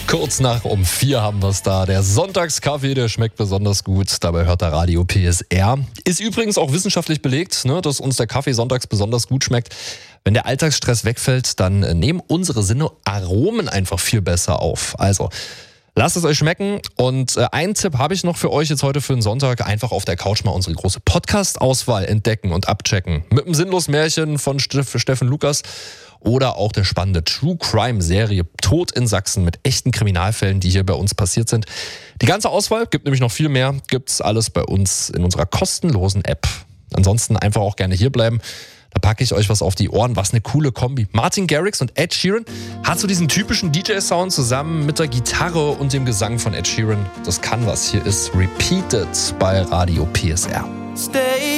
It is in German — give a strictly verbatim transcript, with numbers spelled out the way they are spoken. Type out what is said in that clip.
Kurz nach um vier haben wir es da. Der Sonntagskaffee, der schmeckt besonders gut. Dabei hört der Radio P S R. Ist übrigens auch wissenschaftlich belegt, ne, dass uns der Kaffee sonntags besonders gut schmeckt. Wenn der Alltagsstress wegfällt, dann nehmen unsere Sinne Aromen einfach viel besser auf. Also lasst es euch schmecken. Und äh, einen Tipp habe ich noch für euch jetzt heute für den Sonntag. Einfach auf der Couch mal unsere große Podcast-Auswahl entdecken und abchecken. Mit dem Sinnlos-Märchen von Steff- Steffen Lukas oder auch der spannende True-Crime-Serie Tod in Sachsen mit echten Kriminalfällen, die hier bei uns passiert sind. Die ganze Auswahl, gibt nämlich noch viel mehr, gibt's alles bei uns in unserer kostenlosen App. Ansonsten einfach auch gerne hierbleiben. Da packe ich euch was auf die Ohren. Was eine coole Kombi. Martin Garrix und Ed Sheeran hat so diesen typischen D J-Sound zusammen mit der Gitarre und dem Gesang von Ed Sheeran. Das kann was. Hier ist Repeated bei Radio P S R. Stay